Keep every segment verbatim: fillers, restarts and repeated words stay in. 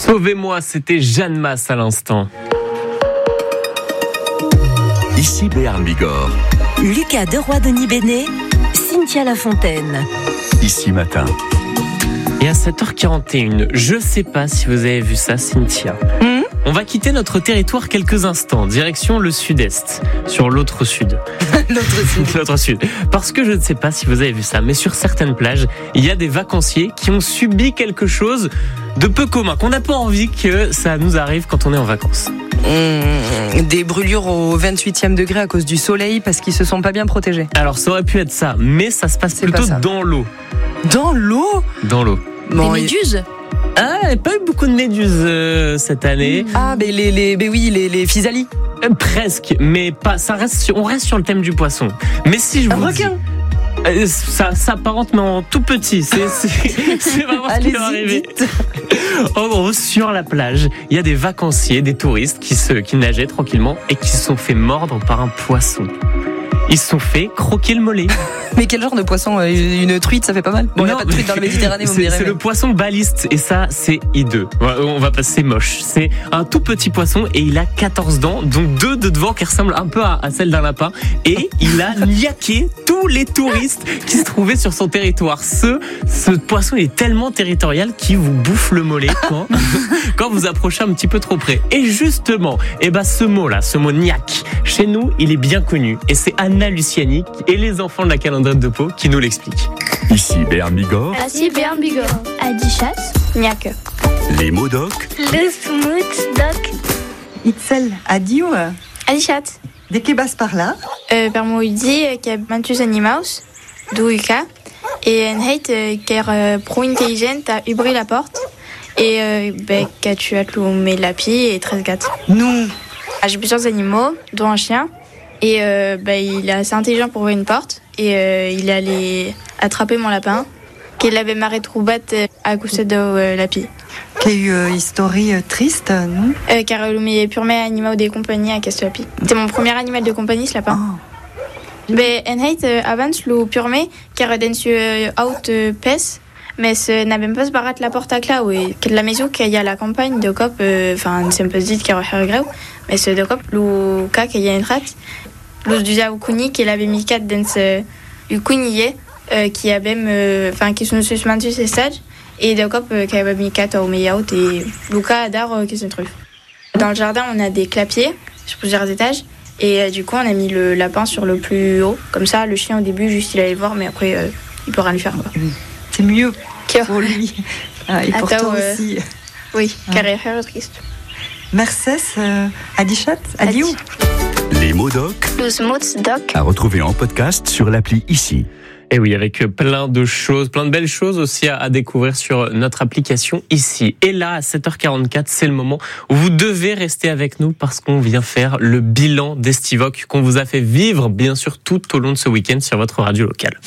Sauvez-moi, c'était Jeanne Masse à l'instant. Ici Béarn Bigorre. Lucas Deroy-Denis Bénet, Cynthia Lafontaine. Ici Matin. Et à sept heures quarante et une, je sais pas si vous avez vu ça, Cynthia. Mmh. On va quitter notre territoire quelques instants, direction le sud-est, sur l'autre sud. L'autre sud. L'autre sud. Parce que je ne sais pas si vous avez vu ça, mais sur certaines plages, il y a des vacanciers qui ont subi quelque chose de peu commun, qu'on n'a pas envie que ça nous arrive quand on est en vacances. Mmh, des brûlures au vingt-huitième degré à cause du soleil parce qu'ils se sont pas bien protégés. Alors ça aurait pu être ça, mais ça se passe C'est plutôt pas ça. dans l'eau. Dans l'eau Dans l'eau. Bon, Des méduses. Ah, il n'y a pas eu beaucoup de méduses euh, cette année. Ah, mais les, les, mais oui, les, les physalis. Euh, presque, mais pas. Ça reste sur, on reste sur le thème du poisson. Mais si je Un vous requin. dis, euh, ça s'apparente mais en tout petit. C'est, c'est, c'est vraiment ce qui va Allez-y, arriver. dites. En gros, sur la plage, il y a des vacanciers, des touristes qui se, qui nageaient tranquillement et qui se sont fait mordre par un poisson. Ils se sont fait croquer le mollet. Mais quel genre de poisson? Une truite, ça fait pas mal? Bon, il n'y a Non, pas de truite dans la Méditerranée, vous me c'est, direz. c'est mais- le poisson baliste et ça, c'est hideux. On va passer moche. C'est un tout petit poisson et il a quatorze dents, dont deux de devant qui ressemblent un peu à, à celle d'un lapin. Et il a niaqué tous les touristes qui se trouvaient sur son territoire. Ce, ce poisson est tellement territorial qu'il vous bouffe le mollet quand, quand vous approchez un petit peu trop près. Et justement, eh ben, ce mot-là, ce mot niaque, chez nous, il est bien connu. Et c'est Anna Luciani et les enfants de la calendrette de Pau qui nous l'expliquent. Ici Béarn Bigorre. Ici Béarn Bigorre. Adichat. Niak. Les mots doc. Le smooth doc. Itzel, adieu. Adichat. De que vas par là? Euh, per moidi, que mantus animaus, douika. Et en heit, ker pro intelligent a ubri la porte. Et euh, ben, que tu as cloué la pie et treize gâtes. Non. Ah, j'ai plusieurs animaux, dont un chien. Et euh, ben, il est assez intelligent pour ouvrir une porte. Et euh, il est allé attraper mon lapin, qu'il avait marré troubat à coucher de euh, la pie. Quelle euh, histoire euh, triste, non? Euh, car le meilleur purement animal de compagnie à Castoapi. C'était mon premier animal de compagnie, ce lapin. Oh. Mais en heit, euh, avant, le purement, car dans ce out euh, pes, mais ce n'a même pas se barat la porte à clé, oui. Que de la maison qu'il y a la campagne de cop, enfin, c'est un peu dit qu'il y a grave, mais ce de cop, le cas qu'il y a une rate, le du Zaoukuni, qu'il avait mis quatre dans ce Ukuniye, qui a même, enfin, qui sont suspendus ces stages, et de cop, qu'il avait mis quatre au meilleur, et Luca Adar, qui se truffe. Dans le jardin, on a des clapiers sur plusieurs étages. Et euh, du coup, on a mis le lapin sur le plus haut. Comme ça, le chien, au début, juste, il allait le voir, mais après, euh, il pourra lui faire. Quoi. C'est mieux Kyo. pour lui. Ah, et pour Attends, toi euh, aussi. Oui, Ah. carrière triste. Mercedes, euh, Adichat, adieu. Les mots doc. Le smooth doc. À retrouver en podcast sur l'appli Ici. Et oui, avec plein de choses, plein de belles choses aussi à, à découvrir sur notre application Ici. Et là, à sept heures quarante-quatre, c'est le moment où vous devez rester avec nous parce qu'on vient faire le bilan d'Estivoque qu'on vous a fait vivre, bien sûr, tout au long de ce week-end sur votre radio locale.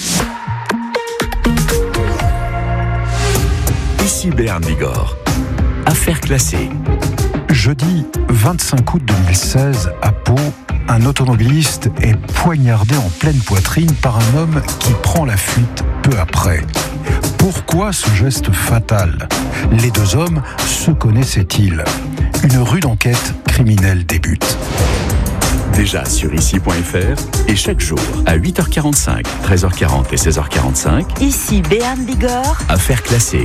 Ici Béarn Bigorre. Affaires classées. Jeudi vingt-cinq août deux mille seize, à Pau, un automobiliste est poignardé en pleine poitrine par un homme qui prend la fuite peu après. Pourquoi ce geste fatal? Les deux hommes se connaissaient-ils? Une rude enquête criminelle débute. Déjà sur ici point f r et chaque jour à huit heures quarante-cinq, treize heures quarante et seize heures quarante-cinq, Ici Béarn Bigorre. Affaires classées.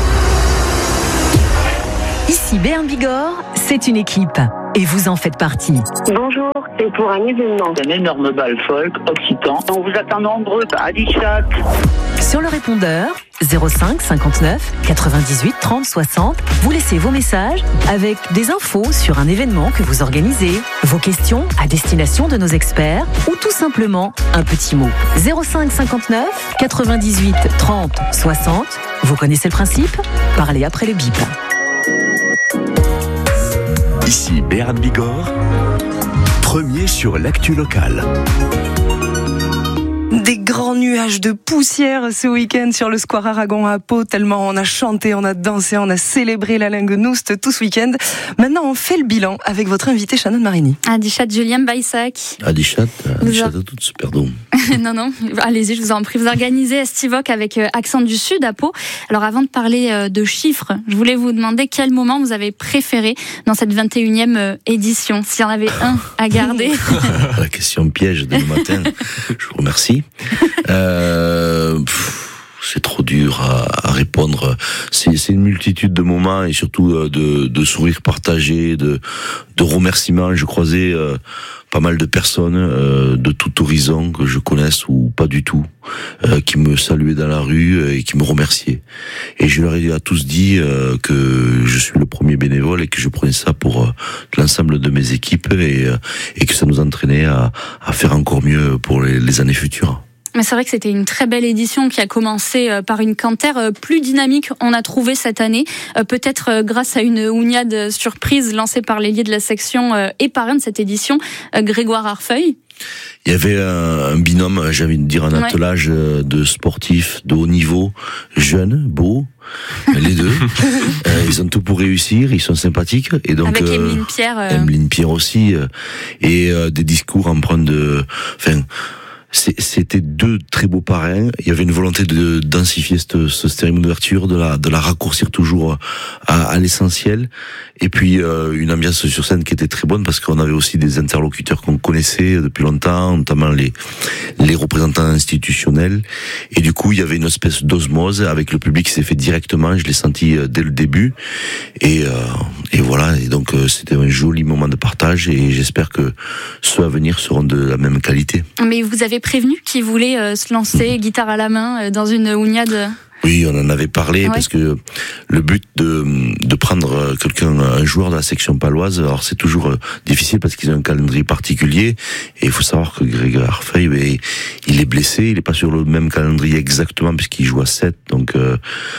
Ici Béarn Bigorre, c'est une équipe. Et vous en faites partie. Bonjour, c'est pour un événement. Un énorme bal folk occitan. On vous attend nombreux à Adichat. Sur le répondeur, zéro cinq cinquante-neuf quatre-vingt-dix-huit trente soixante, vous laissez vos messages avec des infos sur un événement que vous organisez, vos questions à destination de nos experts ou tout simplement un petit mot. zéro cinq cinquante-neuf quatre-vingt-dix-huit trente soixante, vous connaissez le principe? Parlez après le bip. Ici Béarn Bigorre, premier sur l'actu locale. Des grands nuages de poussière ce week-end sur le Square Aragon à Pau, tellement on a chanté, on a dansé, on a célébré la langue nouste tout ce week-end. Maintenant, on fait le bilan avec votre invité Shannon Marini. Adichat Julien Baïsak. Adichat, Adichat à toutes, pardon. Non, non, allez-y, je vous en prie. Vous organisez Estivoc avec Accent du Sud à Pau. Alors avant de parler de chiffres, je voulais vous demander quel moment vous avez préféré dans cette vingt et unième édition, s'il y en avait un à garder. La question piège dès le matin, je vous remercie. Euh, pff, c'est trop dur à, à répondre. C'est, c'est une multitude de moments et surtout de, de sourires partagés, de, de remerciements. Je croisais euh, pas mal de personnes euh, de tout horizon que je connaisse ou pas du tout, euh, qui me saluaient dans la rue et qui me remerciaient. Et je leur ai à tous dit euh, que je suis le premier bénévole et que je prenais ça pour euh, l'ensemble de mes équipes et, euh, et que ça nous entraînait à, à faire encore mieux pour les, les années futures. Mais c'est vrai que c'était une très belle édition qui a commencé par une cantaire plus dynamique, on a trouvé cette année, peut-être grâce à une ouniade surprise lancée par l'ailier de la section et parrain de cette édition, Grégoire Arfeuil. Il y avait un, un binôme, j'ai envie de dire un attelage ouais. de sportifs de haut niveau, jeunes, beaux, les deux. euh, ils ont tout pour réussir, ils sont sympathiques. Et donc, avec euh, Emeline Pierre. Euh... Emeline Pierre aussi. Euh, et euh, des discours empreints de... Enfin, c'était deux très beaux parrains. Il y avait une volonté de densifier cette, cette cérémonie d'ouverture, de la, de la raccourcir toujours à, à l'essentiel. Et puis euh, une ambiance sur scène qui était très bonne parce qu'on avait aussi des interlocuteurs qu'on connaissait depuis longtemps, notamment les, les représentants institutionnels. Et du coup, il y avait une espèce d'osmose avec le public qui s'est fait directement. Je l'ai senti dès le début. Et, euh, et voilà. Et donc c'était un joli moment de partage. Et j'espère que ceux à venir seront de la même qualité. Mais vous avez prévenu qu'il voulait euh, se lancer mmh. guitare à la main euh, dans une ouniade. Oui, on en avait parlé ouais. parce que le but de de prendre quelqu'un, un joueur de la section paloise, alors c'est toujours difficile parce qu'ils ont un calendrier particulier et il faut savoir que Grégoire Arfeuil, ben, il est blessé, il est pas sur le même calendrier exactement puisqu'il joue à sept, donc. Euh,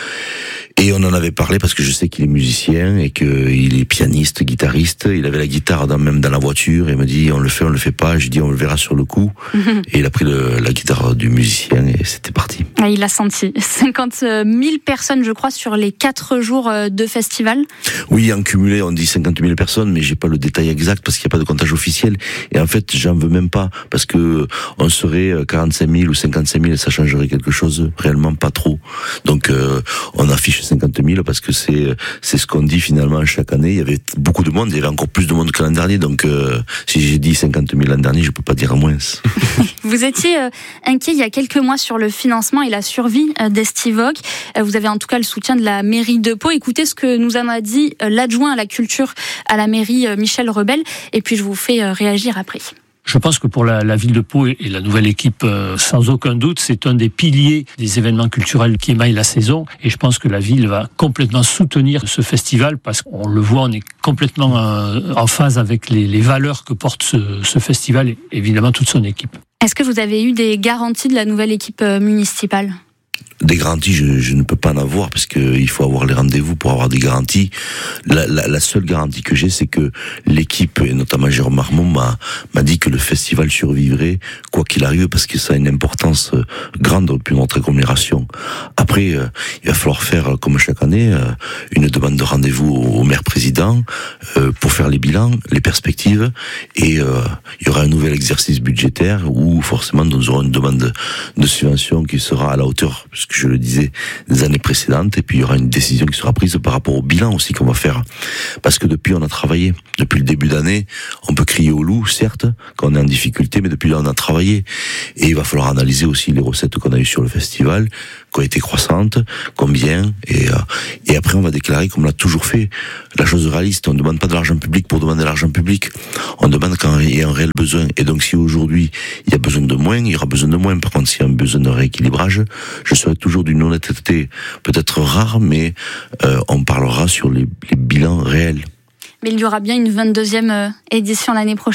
Et on en avait parlé parce que je sais qu'il est musicien et qu'il est pianiste, guitariste. Il avait la guitare dans, même dans la voiture et il me dit on le fait, on le fait pas. Je dis on le verra sur le coup. Mm-hmm. Et il a pris le, la guitare du musicien et c'était parti. Il a senti cinquante mille personnes, je crois, sur les quatre jours de festival. Oui, en cumulé, on dit cinquante mille personnes, mais j'ai pas le détail exact parce qu'il n'y a pas de comptage officiel. Et en fait, j'en veux même pas parce que on serait quarante-cinq mille ou cinquante-cinq mille et ça changerait quelque chose réellement pas trop. Donc euh, on affiche cinquante mille parce que c'est c'est ce qu'on dit finalement chaque année. Il y avait beaucoup de monde, il y avait encore plus de monde que l'an dernier. Donc euh, si j'ai dit cinquante mille l'an dernier, je peux pas dire à moins. Vous étiez euh, inquiet il y a quelques mois sur le financement et la survie euh, d'Estivoc. Euh, vous avez en tout cas le soutien de la mairie de Pau. Écoutez ce que nous en a dit euh, l'adjoint à la culture à la mairie, euh, Michel Rebel. Et puis je vous fais euh, réagir après. Je pense que pour la, la ville de Pau et la nouvelle équipe, euh, sans aucun doute, c'est un des piliers des événements culturels qui émaillent la saison. Et je pense que la ville va complètement soutenir ce festival parce qu'on le voit, on est complètement euh, en phase avec les, les valeurs que porte ce, ce festival et évidemment toute son équipe. Est-ce que vous avez eu des garanties de la nouvelle équipe municipale ? Des garanties, je, je ne peux pas en avoir parce que il faut avoir les rendez-vous pour avoir des garanties. La, la, la seule garantie que j'ai, c'est que l'équipe, et notamment Jérôme Marmont, m'a, m'a dit que le festival survivrait quoi qu'il arrive parce que ça a une importance grande pour notre agglomération. Après, euh, il va falloir faire, comme chaque année, euh, une demande de rendez-vous au, au maire président euh, pour faire les bilans, les perspectives, et euh, il y aura un nouvel exercice budgétaire où forcément nous aurons une demande de, de subvention qui sera à la hauteur, parce que je le disais, des années précédentes, et puis il y aura une décision qui sera prise par rapport au bilan aussi qu'on va faire. Parce que depuis on a travaillé, depuis le début d'année, on peut crier au loup, certes, quand on est en difficulté, mais depuis là on a travaillé. Et il va falloir analyser aussi les recettes qu'on a eues sur le festival, qui ont été croissantes, combien, et, euh, et après on va déclarer, comme on l'a toujours fait, la chose réaliste. On ne demande pas de l'argent public pour demander de l'argent public, on demande quand il y a un réel besoin. Et donc si aujourd'hui il y a besoin de moins, il y aura besoin de moins. Par contre, s'il y a un besoin de rééquilibrage, je serai toujours d'une honnêteté peut-être rare, mais euh, on parlera sur les, les bilans réels. Mais il y aura bien une vingt-deuxième édition l'année prochaine ?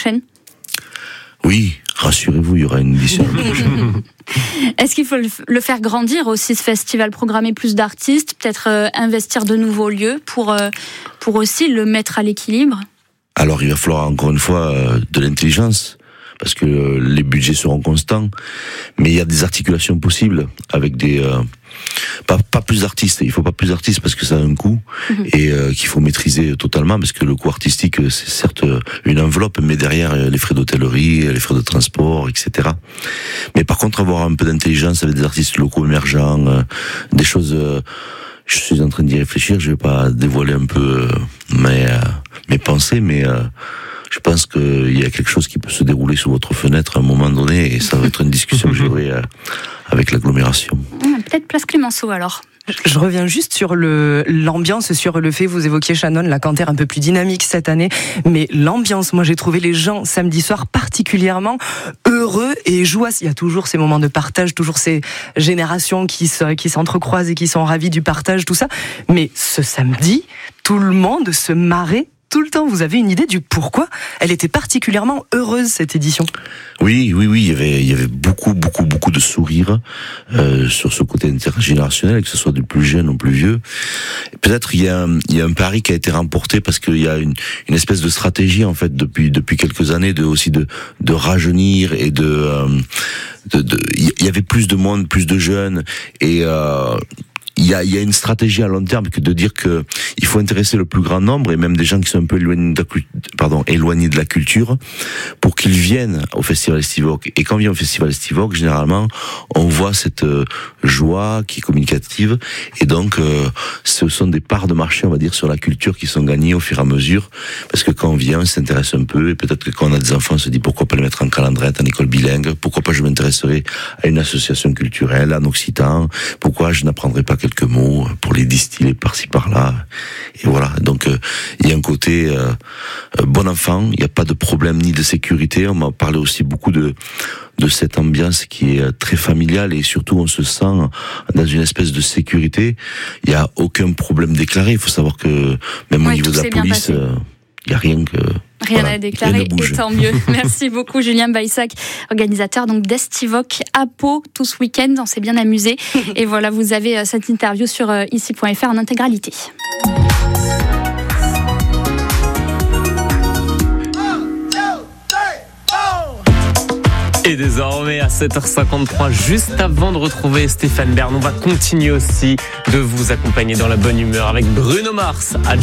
Oui, rassurez-vous, il y aura une édition l'année prochaine. Est-ce qu'il faut le faire grandir aussi, ce festival, programmer plus d'artistes, peut-être euh, investir de nouveaux lieux pour, euh, pour aussi le mettre à l'équilibre ? Alors il va falloir encore une fois euh, de l'intelligence. parce que euh, les budgets seront constants, mais il y a des articulations possibles avec des euh, pas pas plus d'artistes. Il faut pas plus d'artistes parce que ça a un coût mmh. et euh, qu'il faut maîtriser totalement, parce que le coût artistique c'est certes une enveloppe, mais derrière les frais d'hôtellerie, les frais de transport, et cetera. Mais par contre, avoir un peu d'intelligence avec des artistes locaux émergents, euh, des choses. Euh, je suis en train d'y réfléchir. Je vais pas dévoiler un peu euh, mes euh, mes pensées, mais euh, je pense qu'il y a quelque chose qui peut se dérouler sous votre fenêtre à un moment donné, et ça va être une discussion que j'aurai euh, avec l'agglomération. Peut-être place Clémenceau alors. Je reviens juste sur le l'ambiance, sur le fait, vous évoquiez Shannon, la Canter un peu plus dynamique cette année, mais l'ambiance, moi j'ai trouvé les gens samedi soir particulièrement heureux et joyeux. Il y a toujours ces moments de partage, toujours ces générations qui se, qui s'entrecroisent et qui sont ravies du partage, tout ça. Mais ce samedi, tout le monde se marrait tout le temps. Vous avez une idée du pourquoi elle était particulièrement heureuse, cette édition? Oui, oui, oui, il y avait, il y avait beaucoup, beaucoup, beaucoup de sourires euh, sur ce côté intergénérationnel, que ce soit du plus jeune au plus vieux. Peut-être il y a, un, il y a un pari qui a été remporté parce qu'il y a une, une espèce de stratégie en fait depuis depuis quelques années de aussi de de rajeunir et de euh, de, de il y avait plus de monde, plus de jeunes et euh, Il y a, il y a une stratégie à long terme que de dire que il faut intéresser le plus grand nombre et même des gens qui sont un peu éloignés de la, pardon, éloignés de la culture pour qu'ils viennent au Festival Estivoque. Et quand on vient au Festival Estivoque, généralement, on voit cette euh, joie qui est communicative et donc euh, ce sont des parts de marché, on va dire, sur la culture qui sont gagnées au fur et à mesure parce que quand on vient, on s'intéresse un peu et peut-être que quand on a des enfants, on se dit pourquoi pas les mettre en calendrette, en école bilingue, pourquoi pas je m'intéresserai à une association culturelle en occitan, pourquoi je n'apprendrai pas quelques mots pour les distiller par-ci par-là, et voilà. Donc euh, il y a un côté euh, bon enfant, il n'y a pas de problème ni de sécurité. On m'a parlé aussi beaucoup de de cette ambiance qui est très familiale et surtout on se sent dans une espèce de sécurité. Il n'y a aucun problème déclaré. Il faut savoir que même ouais, au niveau de la police, il n'y a rien que Rien voilà, à déclarer, et tant mieux. Merci beaucoup Julien Baïsac, organisateur donc d'Estivoque à Pau tout ce week-end. On s'est bien amusé. Et voilà, vous avez cette interview sur ici point f r en intégralité. Et désormais à sept heures cinquante-trois, juste avant de retrouver Stéphane Bern, on va continuer aussi de vous accompagner dans la bonne humeur avec Bruno Mars. À